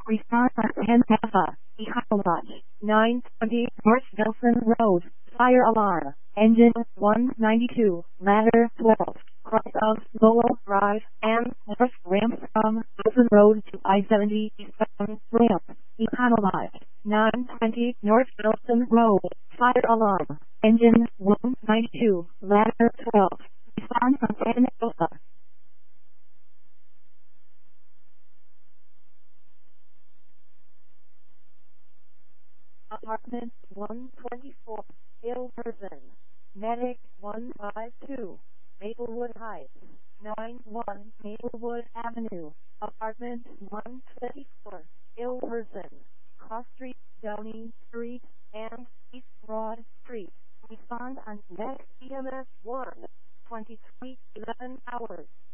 Response and Alpha. Ecolodge. 920 North Wilson Road. Fire alarm. Engine 192. Ladder 12. Cross of Lowell Drive and North Ramp from Wilson Road to I-70 eastbound ramp. Ecolodge. 920 North Wilson Road. Fire alarm. Engine 192. Ladder 12. Response and Alpha. Apartment 124, Ilverson. Medic 152, Maplewood Heights, 91 Maplewood Avenue. Apartment 124, Ilverson. Cross Street, Downey Street, and East Broad Street. Respond on next EMS 1, 23, 11 hours.